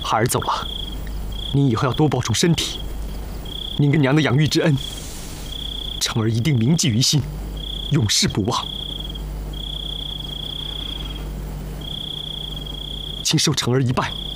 孩儿走了，您以后要多保重身体。您跟娘的养育之恩，成儿一定铭记于心，永世不忘。请受成儿一拜。